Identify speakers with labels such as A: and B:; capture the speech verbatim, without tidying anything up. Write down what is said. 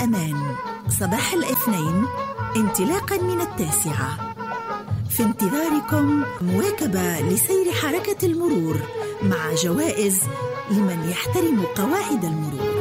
A: الأمان صباح الاثنين انطلاقا من التاسعة. في انتظاركم مواكبة لسير حركة المرور مع جوائز لمن يحترم قواعد المرور.